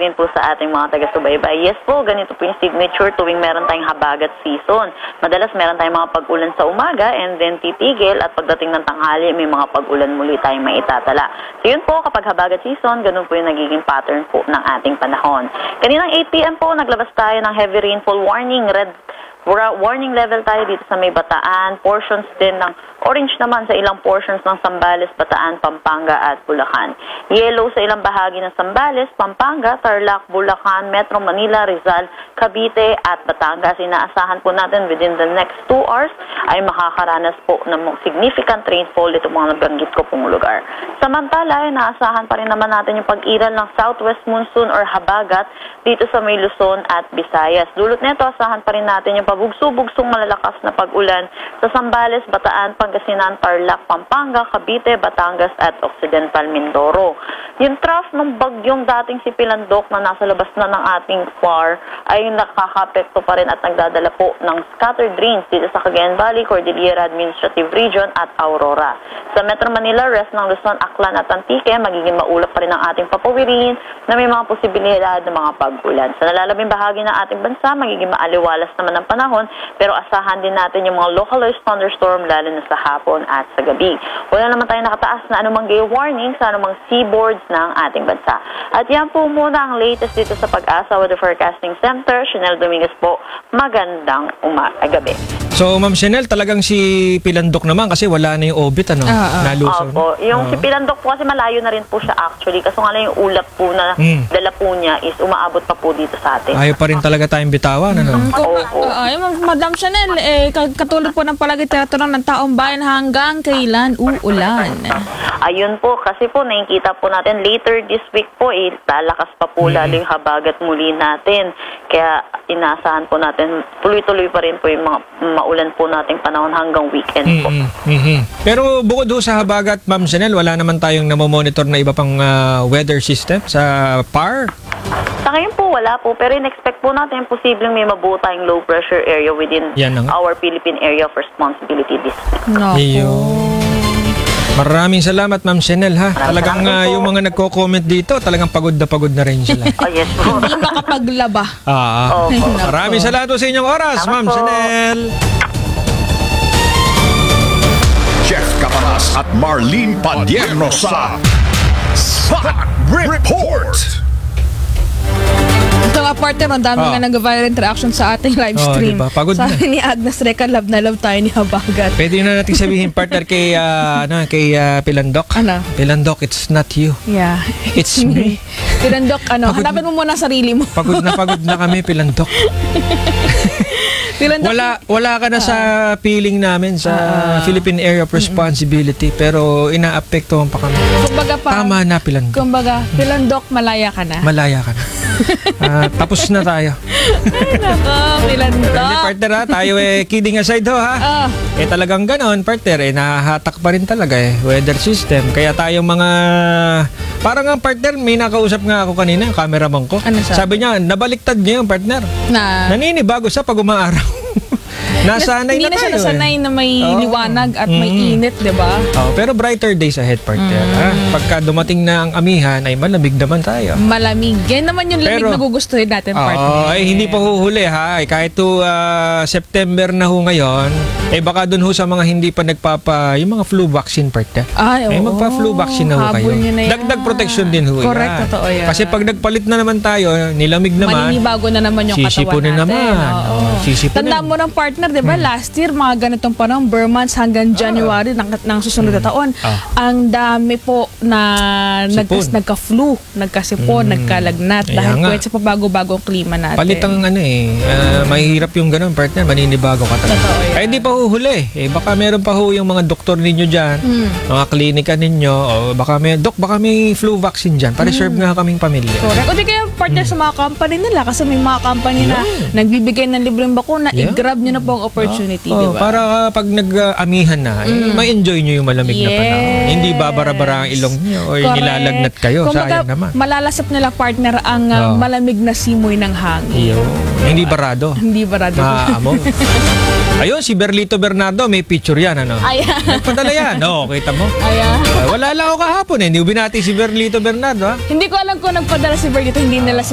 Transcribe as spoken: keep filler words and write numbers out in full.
din po sa ating mga taga-subaybay. Yes po, ganito po yung signature tuwing meron tayong habagat season. Madalas meron tayong mga pag-ulan sa umaga and then titigil at pagdating ng tanghali may mga pag-ulan muli tayong maitatala. So yun po, kapag habagat season, ganun po yung nagiging pattern po ng ating panahon. Kaninang eight p m po, naglabas tayo ng heavy rainfall warning, red warning level tayo dito sa may Bataan, portions din ng orange naman sa ilang portions ng Zambales, Bataan, Pampanga at Bulacan. Yellow sa ilang bahagi ng Zambales, Pampanga, Tarlac, Bulacan, Metro Manila, Rizal, Cavite at Batangas. Inaasahan po natin within the next two hours ay makakaranas po ng significant rainfall dito mga nabanggit ko pong lugar. Samantala, inaasahan pa rin naman natin yung pag-iral ng southwest monsoon or habagat dito sa may Luzon at Visayas. Dulot nito, asahan pa rin natin yung pabugso-bugsong malalakas na pag-ulan sa Zambales, Bataan, Pangasinan, Tarlac, Pampanga, Cavite, Batangas at Occidental Mindoro. Yung trough ng bagyong dating si Pilandok na nasa labas na ng ating far ay nakakapekto pa rin at nagdadala po ng scattered rains dito sa Cagayan Valley, Cordillera Administrative Region at Aurora. Sa Metro Manila, rest ng Luzon, Aklan at Antique, magiging maulap pa rin ang ating papawirin na may mga posibilidad ng mga pag-ulan. Sa nalalabing bahagi ng ating bansa, magiging maaliwalas naman ang panahon, pero asahan din natin yung mga localized thunderstorm lalo na sa hapon at sa gabi. Wala naman tayo nakataas na anumang gale warning sa anumang seaboards ng ating bansa. At yan po muna ang latest dito sa Pag-asa Weather Forecasting Center. Chanel Dominguez po, magandang umaga-gabi. So, Ma'am Chanel, talagang si Pilandok naman kasi wala na yung orbit, ano? Ah, ah. Nalusaw Opo. na. Yung Ah. si Pilandok po kasi malayo na rin po siya actually. Kaso nga lang yung ulap po na Mm. dala po niya is umaabot pa po dito sa atin. Ayaw pa rin talaga tayong bitawan, ano? Kung, Opo. uh, ay, Madam Chanel, eh, katulad po ng palagi tinatanong ng taong bayan, hanggang kailan uulan? Ayun po, kasi po nakikita po natin later this week po, eh, lalakas pa po Mm. lalo yung habagat muli natin. Kaya inaasahan po natin, tuloy-tuloy pa rin po yung mga maulan po nating panahon hanggang weekend po. Mm-mm. Mhm. Pero bukod doon sa habagat, Ma'am Chanel, wala naman tayong namomonitor na iba pang ah, weather system sa P A R? Sa ngayon po, wala po. Pero in-expect po natin posibleng may mabuo tayong low pressure area within Yan na nga. our Philippine area of responsibility this week. Naku. Ayun. Maraming salamat, Ma'am Chanel, ha? Talagang salamat ah, po. yung mga nagko-comment dito, talagang pagod na pagod na rin sila. Oh, yes po. Hindi makapaglaba. Ah, Opo. maraming salamat po sa inyong oras, Salamat Ma'am po. Chanel. Jeff Caparas at Marlene Padierno sa Spot Report. Ito nga partner, ang dami Ah. nga nag-viral interaction sa ating live Oh, stream. diba? Pagod na. Sabi ni Agnes Reca, love na love tayo ni Habagat. Pwede na natin sabihin, partner, kay, ah, ano, kay ah, Pilandok. Ano? Pilandok, it's not you. Yeah. It's me. Pinandok, ano, Pagod hanapin mo muna ang sarili mo. Pagod na pagod na kami, Pilandok. Pinandok, Wala wala ka na sa feeling namin sa Philippine Area of Responsibility, pero inaapektuhan pa kami. kumbaga pa, Tama na, Pilandok. kumbaga, Pinandok, malaya ka na. Malaya ka na. Ah, tapos na tayo. Ay, nako, Hindi, Pinandok. partner, ha? Tayo eh, kidding aside ho, ha? Ah, Eh talagang ganon, partner, eh nahahatak pa rin talaga eh, weather system. Kaya tayong mga, parang ang partner, may nakausap nga ako kanina, yung cameraman ko. Ano sabi? Sabi niya, nabaliktad niya yung partner. na, Naninibago sa pag umaaraw. Nasanay hindi na na siya tayo nasanay eh. na may Oo. liwanag at may Mm. init, di ba? Oh, pero brighter days ahead, partner. Mm. Ha? Pagka dumating na ang amihan, ay malamig naman tayo. Malamig. Yan naman yung lamig Pero- na gugustuhin natin, Oo, partner. ay hindi pa huhuli ha. Ay, kahit to ah, September na ho ngayon, eh baka dun ho sa mga hindi pa nagpapa, yung mga flu vaccine partner. Ay, Eh oo. magpa-flu vaccine na ho Habol kayo. nyo na yan. Dagdag protection din ho. Correct, yan. totoo yan. Kasi pag nagpalit na naman tayo, nilamig naman, Maninibago na naman yung katawan sisipunin natin. naman. Oo. Oo, sisipunin. Tandaan mo ng partner, di ba? Last year, mga ganitong panahon, Burr months hanggang January ng, ng susunod na taon. Ah. Ang dami po na nagkas, Sipon. nagka-flu, nagkasipon, nagkalagnat. Kaya Dahil nga. po sa pabago-bagong klima natin. palit ang ano eh, ah, mahirap yung ganun partner, maninibago ka talaga. Totoo yan. Kaya hindi pa huhuli. Eh, baka meron pa ho yung mga doktor ninyo dyan, Mm. mga klinika ninyo, o baka may, dok, baka may flu vaccine dyan. Pa-reserve nga kaming pamilya. Correct. O di kaya partner sa mga company nila kasi may mga company na nagbibigay ng libreng bakuna, Yeah. i-grab nyo na po ang opportunity, di Oh, ba? para ah, pag nag-amihan na, eh, ma-enjoy nyo yung malamig na Yes. panahon. Hindi babara-bara ang ilong nyo o Correct. nilalagnat kayo. Kumbaga, Sayang naman. malalasap nila partner ang uh, Oh. malamig na simoy ng hangin. Iyo. Hindi barado. Hindi ba rado? Maaamo. Ayun, si Berlito Bernardo, may picture yan, ano? Ayan. Nagpadala yan. Oo, kita mo. Ayan. Ah, wala lang ako kahapon eh. Hindi ko binati si Berlito Bernardo, ha? Hindi ko alam kung nagpadala si Bert dito, hindi nila